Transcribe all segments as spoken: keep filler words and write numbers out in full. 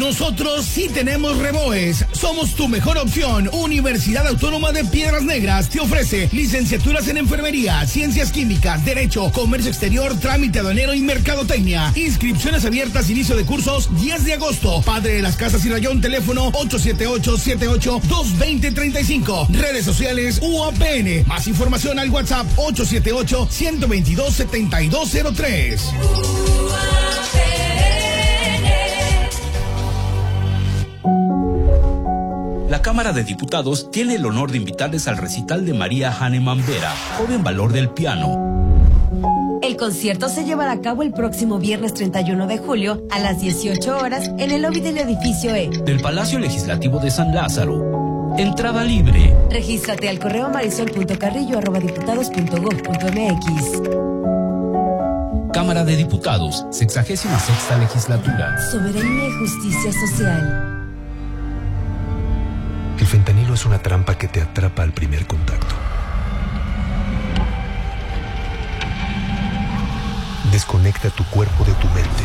Nosotros sí tenemos Reboes. Somos tu mejor opción. Universidad Autónoma de Piedras Negras te ofrece licenciaturas en enfermería, ciencias químicas, derecho, comercio exterior, trámite aduanero y mercadotecnia. Inscripciones abiertas, inicio de cursos diez de agosto. Padre de las Casas y Rayón, teléfono ocho siete ocho, siete ocho, dos dos cero, tres cinco. Redes sociales U A P N. Más información al WhatsApp ocho siete ocho, uno dos dos, siete dos cero tres. La Cámara de Diputados tiene el honor de invitarles al recital de María Hahnemann Vera, joven valor del piano. El concierto se llevará a cabo el próximo viernes treinta y uno de julio a las dieciocho horas en el lobby del edificio E del Palacio Legislativo de San Lázaro. Entrada libre. Regístrate al correo marisol punto carrillo arroba diputados punto gob punto mx. Cámara de Diputados, sexagésima sexta legislatura. Soberanía y justicia social. El fentanilo es una trampa que te atrapa al primer contacto. Desconecta tu cuerpo de tu mente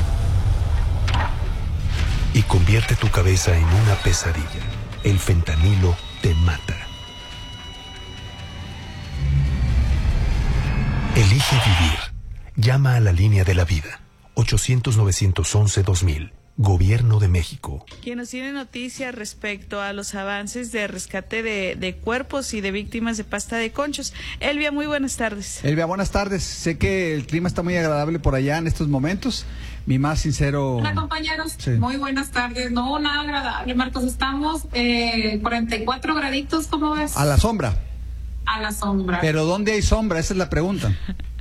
y convierte tu cabeza en una pesadilla. El fentanilo te mata. Elige vivir. Llama a la línea de la vida. ochocientos, novecientos once, dos mil. Gobierno de México. Quien nos tiene noticias respecto a los avances de rescate de, de cuerpos y de víctimas de pasta de conchos. Elvia, muy buenas tardes. Elvia, buenas tardes. Sé que el clima está muy agradable por allá en estos momentos. Mi más sincero... Hola, compañeros. Sí. Muy buenas tardes. No, nada agradable, Marcos. Estamos eh, cuarenta y cuatro graditos, ¿cómo ves? A la sombra. A la sombra. Pero ¿dónde hay sombra? Esa es la pregunta.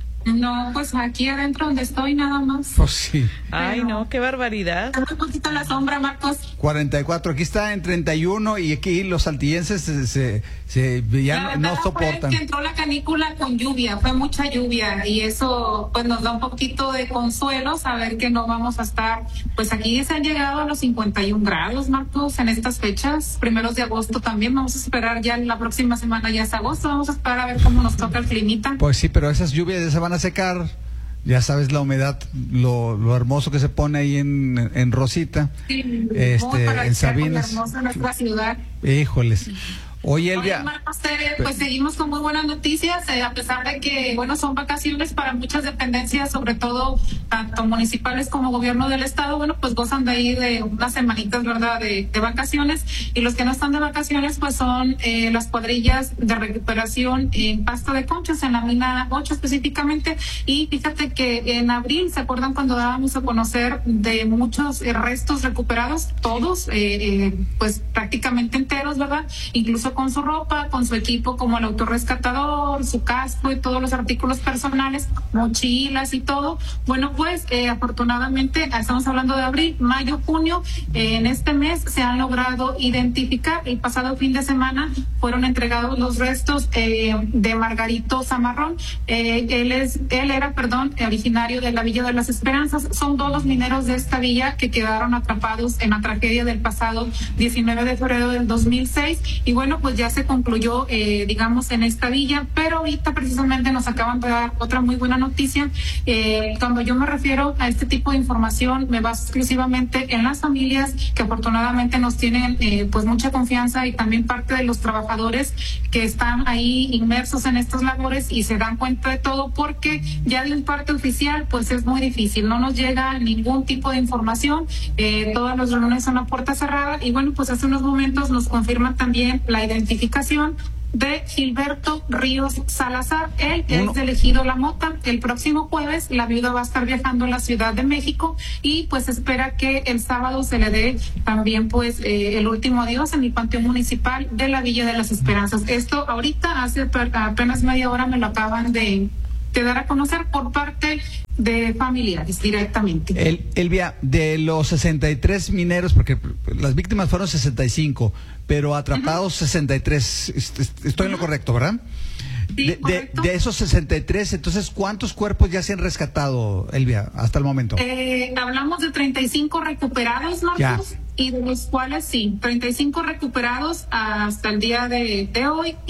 No, pues aquí adentro donde estoy nada más. Pues sí. Ay, Pero, no, qué barbaridad. Está muy poquito la sombra, Marcos. cuarenta y cuatro. Aquí está en treinta y uno y aquí los saltillenses se, se, se ya La no, no verdad soportan. fue que entró la canícula con lluvia, fue mucha lluvia y eso pues nos da un poquito de consuelo saber que no vamos a estar, pues aquí se han llegado a los cincuenta y un grados, Marcos, en estas fechas, primeros de agosto también, vamos a esperar ya la próxima semana ya es agosto, vamos a esperar a ver cómo nos toca el climita. Pues sí, pero esas lluvias ya se van a secar. Ya sabes la humedad, lo, lo hermoso que se pone ahí en, en Rosita, Sí, este, en Sabinas. Hermosa nuestra ciudad. Híjoles. Oye, Elvia. Oye, Marcos, eh, pues seguimos con muy buenas noticias, eh, a pesar de que, bueno, son vacaciones para muchas dependencias, sobre todo tanto municipales como gobierno del estado, bueno, pues gozan de ahí de unas semanitas, ¿verdad?, de, de vacaciones, y los que no están de vacaciones, pues son eh, las cuadrillas de recuperación en pasta de conchas, en la mina ocho específicamente, y fíjate que en abril, ¿se acuerdan cuando dábamos a conocer de muchos eh, restos recuperados? Todos, eh, eh, pues prácticamente enteros, ¿verdad?, incluso con su ropa, con su equipo como el autorrescatador, su casco y todos los artículos personales, mochilas y todo. Bueno, pues eh, afortunadamente, estamos hablando de abril, mayo, junio, eh, en este mes se han logrado identificar. El pasado fin de semana fueron entregados los restos eh, de Margarito Zamarrón. Eh, él es, él era, perdón, originario de la Villa de las Esperanzas. Son todos los mineros de esta villa que quedaron atrapados en la tragedia del pasado diecinueve de febrero del dos mil seis. Y bueno, pues ya se concluyó, eh, digamos, en esta villa, pero ahorita precisamente nos acaban de dar otra muy buena noticia. Eh, cuando yo me refiero a este tipo de información, me baso exclusivamente en las familias que afortunadamente nos tienen eh, pues mucha confianza, y también parte de los trabajadores que están ahí inmersos en estas labores y se dan cuenta de todo, porque ya de un parte oficial pues es muy difícil, no nos llega ningún tipo de información, eh, todas las reuniones son a puerta cerrada, y bueno, pues hace unos momentos nos confirman también la identificación de Gilberto Ríos Salazar. Él Uno. es del ejido La Mota. El próximo jueves la viuda va a estar viajando a la Ciudad de México, y pues espera que el sábado se le dé también pues eh, el último adiós en el Panteón Municipal de la Villa de las Esperanzas. Esto ahorita, hace apenas media hora, me lo acaban de, de dar a conocer por parte de familiares directamente. El, Elvia, de los sesenta y tres mineros, porque las víctimas fueron sesenta y cinco, pero atrapados uh-huh. sesenta y tres, estoy en lo correcto, ¿verdad? Sí, de, de, de esos sesenta y tres, entonces, ¿cuántos cuerpos ya se han rescatado, Elvia, hasta el momento? Eh, hablamos de treinta y cinco recuperados, Marcos, ya. Y de los cuales sí, treinta y cinco recuperados hasta el día de, de hoy, y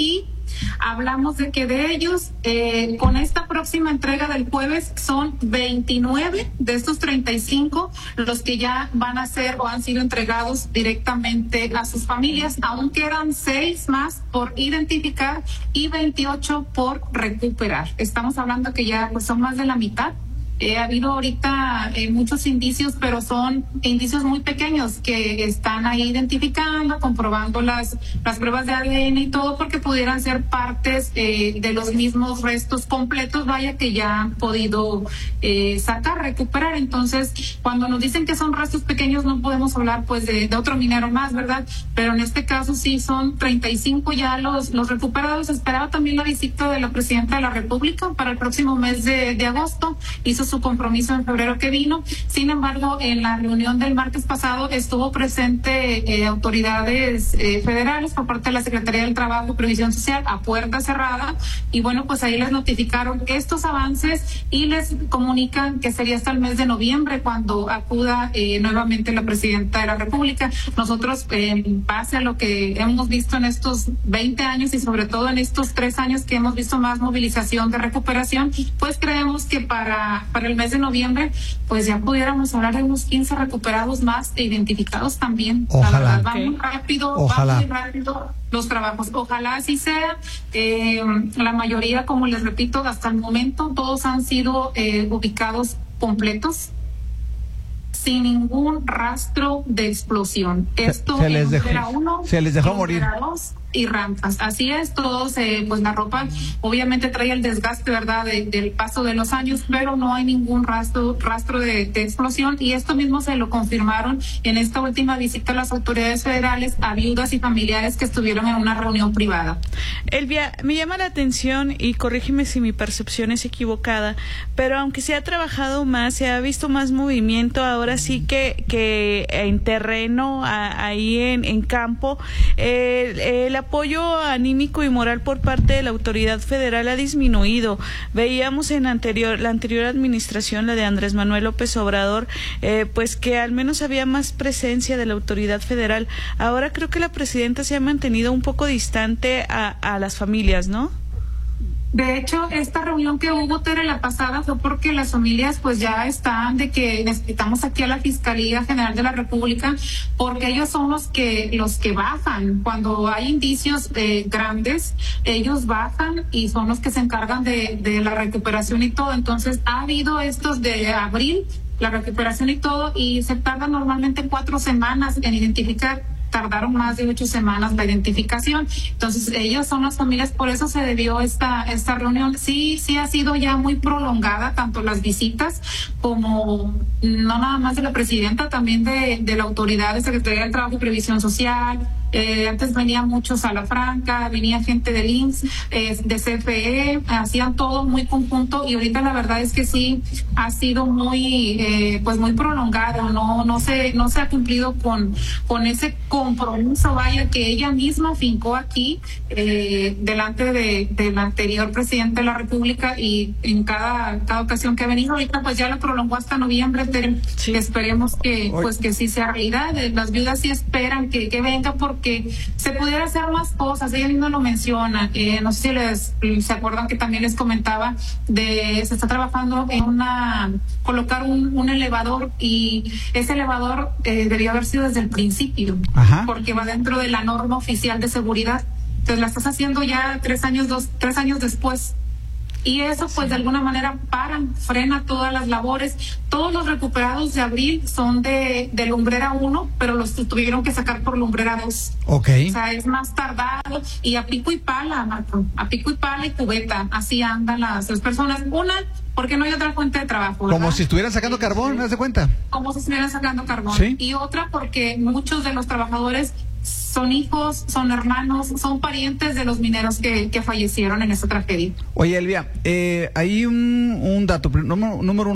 Hablamos de que de ellos, eh, con esta próxima entrega del jueves, son veintinueve de estos treinta y cinco los que ya van a ser o han sido entregados directamente a sus familias. Aún quedan seis más por identificar y veintiocho por recuperar. Estamos hablando que ya pues son más de la mitad. Eh, ha habido ahorita eh, muchos indicios, pero son indicios muy pequeños que están ahí identificando, comprobando las, las pruebas de A D N y todo, porque pudieran ser partes eh, de los mismos restos completos, vaya, que ya han podido eh, sacar, recuperar. Entonces, cuando nos dicen que son restos pequeños, no podemos hablar pues de, de otro minero más, ¿verdad? Pero en este caso sí son treinta y cinco ya los, los recuperados. Esperaba también la visita de la Presidenta de la República para el próximo mes de, de agosto. Hizo su compromiso en febrero que vino. Sin embargo, en la reunión del martes pasado estuvo presente eh, autoridades eh, federales por parte de la Secretaría del Trabajo y Previsión Social a puerta cerrada, y bueno, pues ahí les notificaron estos avances y les comunican que sería hasta el mes de noviembre cuando acuda eh, nuevamente la Presidenta de la República. Nosotros, eh, en base a lo que hemos visto en estos veinte años y sobre todo en estos tres años que hemos visto más movilización de recuperación, pues creemos que para para el mes de noviembre, pues ya pudiéramos hablar de unos quince recuperados más e identificados también. Ojalá. La verdad, va muy rápido, Ojalá. va muy rápido los trabajos. Ojalá así sea. Eh, la mayoría, como les repito, hasta el momento, todos han sido eh, ubicados completos, sin ningún rastro de explosión. Esto se les dejó, uno, se les dejó morir. Dos, y rampas. Así es, todos, eh, pues la ropa obviamente trae el desgaste, ¿verdad?, de, del paso de los años, pero no hay ningún rastro rastro de, de explosión, y esto mismo se lo confirmaron en esta última visita a las autoridades federales a viudas y familiares que estuvieron en una reunión privada. Elvia, me llama la atención, y corrígeme si mi percepción es equivocada, pero aunque se ha trabajado más, se ha visto más movimiento, ahora sí que, que en terreno, a, ahí en, en campo, eh, el apoyo anímico y moral por parte de la autoridad federal ha disminuido. Veíamos en anterior la anterior administración, la de Andrés Manuel López Obrador, eh, pues que al menos había más presencia de la autoridad federal. Ahora creo que la presidenta se ha mantenido un poco distante a, a las familias, ¿no? De hecho, esta reunión que hubo, Tere, la pasada, fue porque las familias pues ya están de que necesitamos aquí a la Fiscalía General de la República, porque ellos son los que los que bajan. Cuando hay indicios eh, grandes, ellos bajan y son los que se encargan de, de la recuperación y todo. Entonces, ha habido estos de abril, la recuperación y todo, y se tarda normalmente cuatro semanas en identificar. Tardaron más de ocho semanas la identificación. Entonces, ellos son las familias, por eso se debió esta esta reunión. Sí, sí ha sido ya muy prolongada, tanto las visitas como, no nada más de la presidenta, también de, de la autoridad de Secretaría del Trabajo y Previsión Social. Eh, antes venía mucho Salafranca, venía gente del I M S S, eh, de C F E, hacían todo muy conjunto, y ahorita la verdad es que sí ha sido muy, eh, pues muy prolongado, no, no se, no se ha cumplido con, con ese compromiso, vaya, que ella misma fincó aquí, eh, delante de, del anterior presidente de la República, y en cada, cada ocasión que ha venido. Ahorita pues ya la prolongó hasta noviembre, pero sí. Esperemos que, pues que sí sea realidad. Las viudas sí esperan que, que venga, porque que se pudiera hacer más cosas. Ella misma lo menciona, eh, no sé si les se acuerdan que también les comentaba de se está trabajando en una colocar un, un elevador, y ese elevador eh, debió haber sido desde el principio. Ajá. Porque va dentro de la norma oficial de seguridad. Entonces la estás haciendo ya tres años dos tres años después. Y eso pues de alguna manera paran, frena todas las labores. Todos los recuperados de abril son de, de lumbrera uno, pero los tuvieron que sacar por lumbrera dos. Ok. O sea, es más tardado, y a pico y pala, Marco, a pico y pala y cubeta, así andan las, las personas. Una, porque no hay otra fuente de trabajo, ¿verdad? Como si estuvieran sacando carbón, ¿me das de cuenta? Como si estuvieran sacando carbón. ¿Sí? Y otra, porque muchos de los trabajadores son hijos, son hermanos, son parientes de los mineros que, que fallecieron en esa tragedia. Oye, Elvia, eh, hay un, un dato, número, número uno.